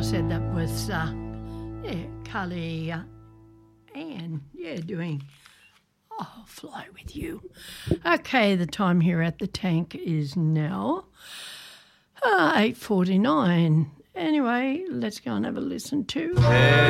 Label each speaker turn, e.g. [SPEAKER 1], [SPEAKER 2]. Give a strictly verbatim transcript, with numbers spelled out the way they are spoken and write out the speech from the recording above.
[SPEAKER 1] I said, that was, uh, yeah, Carly uh, Ann, yeah, doing I'll Fly With You. Okay, the time here at the tank is now uh, eight forty-nine. Anyway, let's go and have a listen to... Hey.